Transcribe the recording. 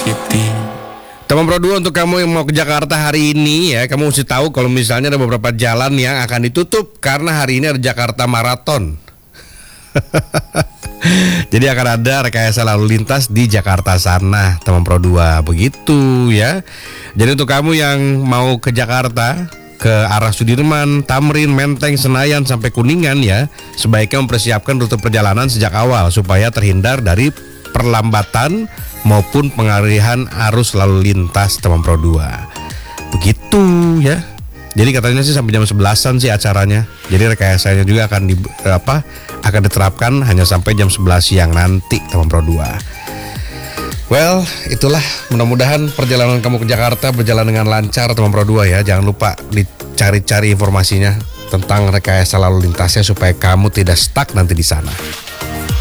Teman Pro 2, untuk kamu yang mau ke Jakarta hari ini ya, kamu mesti tahu kalau misalnya ada beberapa jalan yang akan ditutup karena hari ini ada Jakarta Marathon. Jadi akan ada rekayasa lalu lintas di Jakarta sana, teman Pro 2, begitu ya. Jadi untuk kamu yang mau ke Jakarta, ke arah Sudirman, Tamrin, Menteng, Senayan sampai Kuningan ya, sebaiknya mempersiapkan rute perjalanan sejak awal supaya terhindar dari perlambatan maupun pengalihan arus lalu lintas, teman Pro 2. Begitu ya. Jadi katanya sih sampai jam 11-an sih acaranya. Jadi rekayasanya juga akan diterapkan hanya sampai jam 11 siang nanti, teman Pro 2. Well, itulah, mudah-mudahan perjalanan kamu ke Jakarta berjalan dengan lancar, teman Pro 2 ya. Jangan lupa dicari-cari informasinya tentang rekayasa lalu lintasnya supaya kamu tidak stuck nanti di sana.